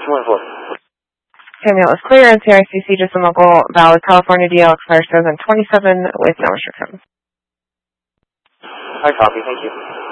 214. Samuel is clear. NCICC just a local valid California DL expires 2027 with no restrictions. I copy. Thank you.